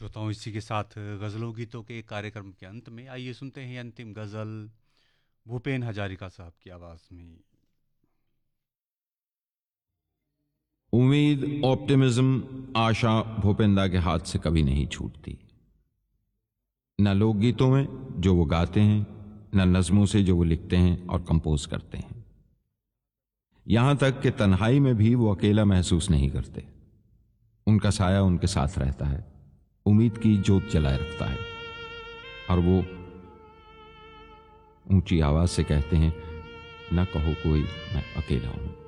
श्रोताओं, इसी के साथ गज़लों गीतों के कार्यक्रम के अंत में आइए सुनते हैं अंतिम गज़ल भूपेन हजारिका साहब की आवाज़ में। उम्मीद, ऑप्टिमिज्म, आशा भूपेंदा के हाथ से कभी नहीं छूटती। न लोकगीतों में जो वो गाते हैं, न नज़मों से जो वो लिखते हैं और कंपोज करते हैं। यहां तक कि तन्हाई में भी वो अकेला महसूस नहीं करते। उनका साया उनके साथ रहता है, उम्मीद की जोत जलाए रखता है, और वो ऊंची आवाज से कहते हैं, न कहो कोई मैं अकेला हूं।